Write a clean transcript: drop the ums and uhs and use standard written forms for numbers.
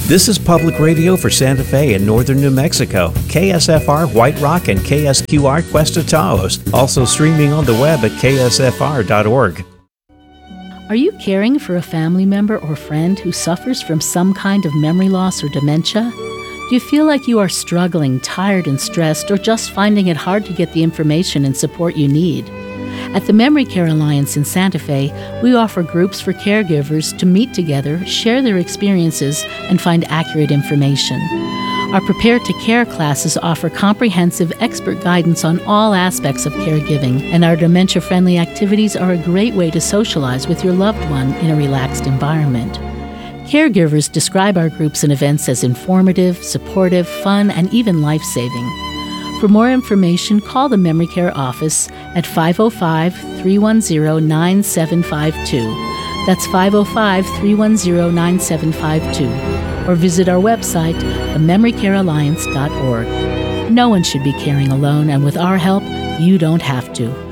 This is public radio for Santa Fe and northern New Mexico, KSFR White Rock and KSQR Cuesta Taos, also streaming on the web at ksfr.org. Are you caring for a family member or friend who suffers from some kind of memory loss or dementia? Do you feel like you are struggling, tired and stressed, or just finding it hard to get the information and support you need? At the Memory Care Alliance in Santa Fe, we offer groups for caregivers to meet together, share their experiences, and find accurate information. Our Prepare to Care classes offer comprehensive expert guidance on all aspects of caregiving, and our dementia-friendly activities are a great way to socialize with your loved one in a relaxed environment. Caregivers describe our groups and events as informative, supportive, fun, and even life-saving. For more information, call the Memory Care office at 505-310-9752. That's 505-310-9752. Or visit our website, thememorycarealliance.org. No one should be caring alone, and with our help, you don't have to.